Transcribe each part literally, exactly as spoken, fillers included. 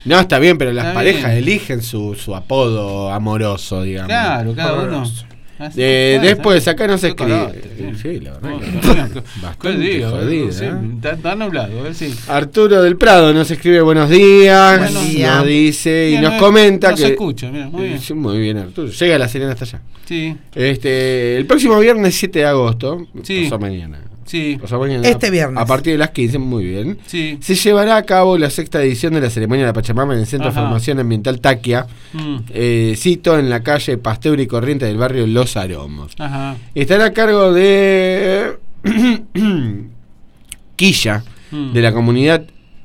No, está bien, pero las Está parejas bien. eligen su, su apodo amoroso, digamos. Claro, cada uno. Amoroso. Así, Eh, bueno, después, acá no se qué escribe. carácter, Eh, sí, la verdad. No, que no, no, ¿qué bastante digo? jodida, Sí, ¿eh? está, está nublado, a ver si. Arturo del Prado nos escribe buenos días, Buenos días. nos dice y Mira, nos no- comenta no que... se escucha, mira, muy bien. Sí, muy bien, Arturo. Llega la Serena hasta allá. Sí, Este, el próximo viernes siete de agosto, Sí. pasado mañana, sí, pasado mañana, Este viernes. a partir de las quince, muy bien, sí. se llevará a cabo la sexta edición de la ceremonia de la Pachamama en el Centro Ajá. de Formación Ambiental Taquia, Mm, eh, cito en la calle Pasteur y Corrientes del barrio Los Aromos. ajá. Estará a cargo de Quilla, Mm. de la comunidad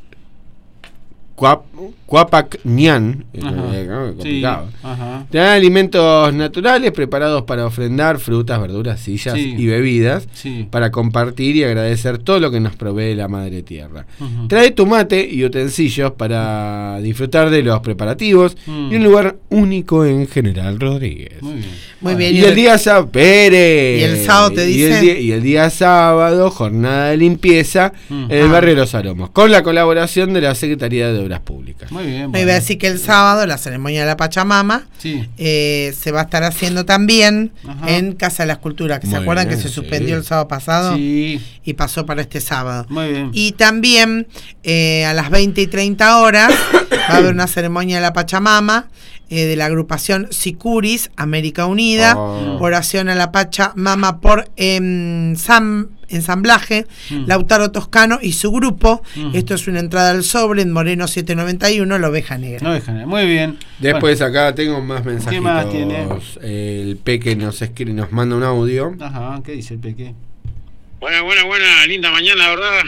Cuap, Cuapac Ñan, eh, Ajá. eh, Sí, complicado. ajá. Tendrán alimentos naturales preparados para ofrendar frutas, verduras, sillas Sí. y bebidas Sí. para compartir y agradecer todo lo que nos provee la Madre Tierra. Ujú. Trae tu mate y utensilios para disfrutar de los preparativos Mm. y un lugar único en General Rodríguez. Muy bien. Muy Bueno, bien. Y el día sábado, Pérez. ¿Y el sábado te y el dice? día, y el día sábado, jornada de limpieza Mm. en el Ah. barrio de Los Aromos, con la colaboración de la Secretaría de Obras Públicas. Muy bien. Me iba a decir que el sábado la ceremonia de la Pachamama Sí. eh, se va a estar haciendo también Ajá. en Casa de la Escultura, que se Muy acuerdan bien, que se sí. suspendió el sábado pasado Sí. y pasó para este sábado. Muy bien. Y también eh, a las veinte y treinta horas va a haber una ceremonia de la Pachamama eh, de la agrupación Sicuris, América Unida, Oh. oración a la Pachamama por ensam- ensamblaje, Mm. Lautaro Toscano y su grupo. Mm. Esto es una entrada al sobre en Moreno setecientos noventa y uno, La Oveja Negra. No dejan. Muy bien. Después acá tengo más mensajitos. ¿Qué más tiene? El Peque nos escribe, nos manda un audio. Bueno, ajá. ¿Qué dice el Peque? Buena, buena, buena, linda mañana, ¿verdad?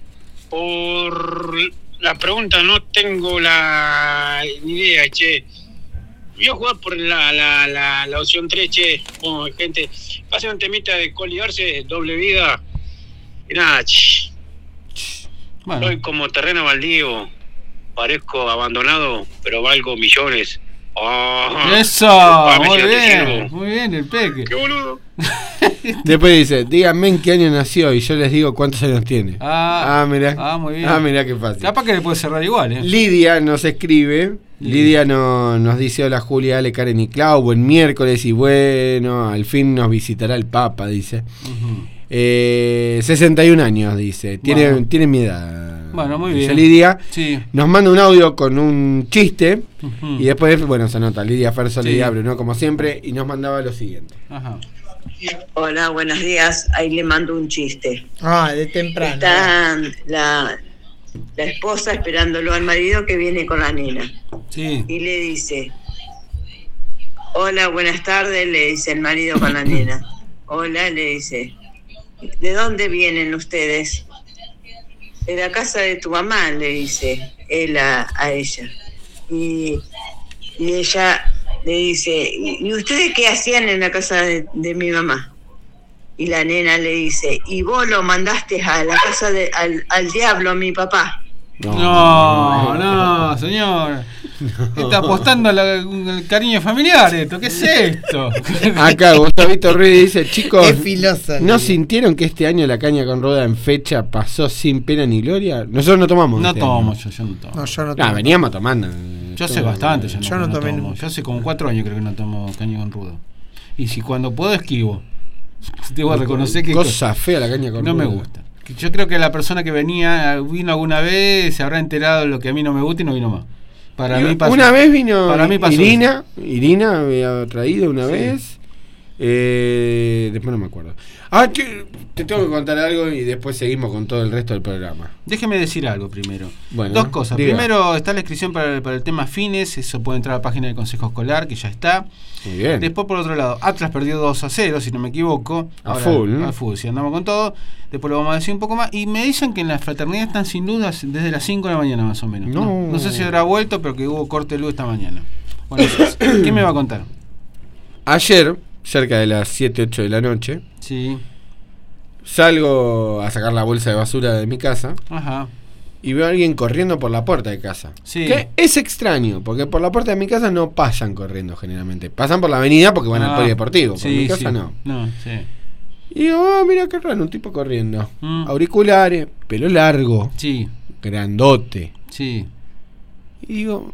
Por la pregunta no tengo la ni idea, che. Voy a jugar por la, la, la, la opción tres, che. Bueno, gente, pase un temita de coligarse, doble vida. Y nada, che. Bueno. Soy como terreno baldío. Parezco abandonado, pero valgo millones. Oh, Eso. Disculpame Muy si no te bien. sirvo. Muy bien el Peque. ¡Qué boludo! Después dice, díganme en qué año nació y yo les digo cuántos años tiene. Ah, ah mirá. ah, muy bien. Ah, mirá qué fácil. Capaz que le puede cerrar igual, ¿eh? Lidia nos escribe. Lidia. Lidia no, nos dice: hola Julia, Ale, Karen y Clau, buen miércoles y bueno, al fin nos visitará el Papa, dice. Ujú. Eh, sesenta y un años, dice. Tiene, Bueno. tiene mi edad. Bueno, muy dice bien. Lidia. Sí. Nos manda un audio con un chiste. Ujú. Y después, bueno, se anota Lidia Ferso, Sí. Lidia Bruno, como siempre. Y nos mandaba lo siguiente. Ajá. Hola, buenos días. Ahí le mando un chiste. Ah, de temprano. Está la, la esposa esperándolo al marido que viene con la nena. Sí. Y le dice, hola, buenas tardes, le dice el marido con la nena. Hola, le dice, ¿de dónde vienen ustedes? De la casa de tu mamá, le dice él a, a ella. Y, y ella le dice, ¿y ustedes qué hacían en la casa de, de mi mamá? Y la nena le dice, y vos lo mandaste a la casa de, al, al diablo a mi papá. No, no, señor. Está apostando al, al cariño familiar esto. ¿Qué es esto? Acá Gustavito Ruiz dice: chicos, Qué filoso. ¿no sintieron que este año la caña con rueda en fecha pasó sin pena ni gloria? Nosotros no tomamos. No este tomo año. yo, yo no tomo. No, yo no Ah, tomo. veníamos tomando. Yo sé bastante, yo no, Yo no no tomé tomo. nunca. Yo hace como cuatro años creo que no tomo caña con rudo. Y si cuando puedo esquivo. Debo reconocer que Cosa fea la caña con no rueda. me gusta. Yo creo que la persona que venía vino alguna vez, se habrá enterado de lo que a mí no me gusta y no vino más. Para mí pasó. Una vez vino Para mí pasó Irina, Irina había traído una Sí. vez. Eh, después no me acuerdo. Ah, te, te tengo que contar algo y después seguimos con todo el resto del programa. Déjeme decir algo primero. Bueno, Dos cosas. diga. Primero, está la inscripción para el, para el tema fines. Eso puede entrar a la página del Consejo Escolar, que ya está. Muy bien. Después, por otro lado, Atlas perdió dos a cero, si no me equivoco. A full, ¿no? A full, si andamos con todo. Después lo vamos a decir un poco más. Y me dicen que en la fraternidad están sin dudas desde las cinco de la mañana, más o menos. No. No, no sé si habrá vuelto, pero que hubo corte de luz esta mañana. Bueno, ¿qué me va a contar? Ayer, cerca de las siete, ocho de la noche, Sí. salgo a sacar la bolsa de basura de mi casa Ajá. y veo a alguien corriendo por la puerta de casa. Sí. Que es extraño, porque por la puerta de mi casa no pasan corriendo generalmente. Pasan por la avenida porque van Ah, al polideportivo. Por sí, mi casa sí. no. No, sí. Y digo, ah, mira qué raro, un tipo corriendo. Mm. Auriculares, pelo largo, Sí, grandote. sí. Y Y digo,